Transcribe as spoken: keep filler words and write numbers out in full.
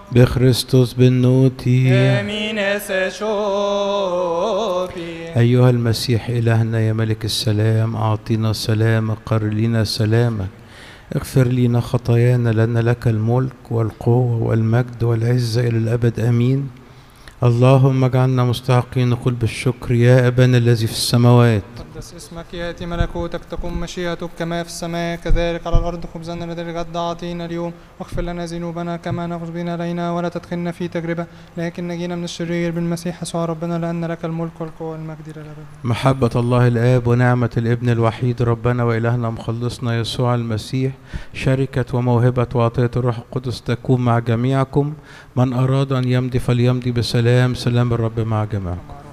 بخريستوس بالنوتي. آمين سشوفي. أيها المسيح إلهنا يا ملك السلام، أعطينا سلامك، قر لنا سلامك، اغفر لنا خطايانا، لأن لك الملك والقوة والمجد والعزة إلى الأبد آمين. اللهم اجعلنا مستحقين نقول بالشكر: يا أبانا الذي في السماوات، قدس اسمك، يأتي ملكوتك، تكن مشيئتك كما في السماء كذلك على الأرض. خبزنا الذي الغد أعطينا اليوم، واغفر لنا ذنوبنا كما نغفر بنا علينا، ولا تدخلنا في تجربة لكن نجينا من الشرير بالمسيح يسوع ربنا، لأن لك الملك والقوة والمجد إلى الأبد. محبة الله الآب ونعمة الابن الوحيد ربنا وإلهنا مخلصنا يسوع المسيح، شركة وموهبة وعطية الروح القدس تكون مع جميعكم. من أراد أن يمضي فليمضي بسلام. سلام الرب مع جميعكم.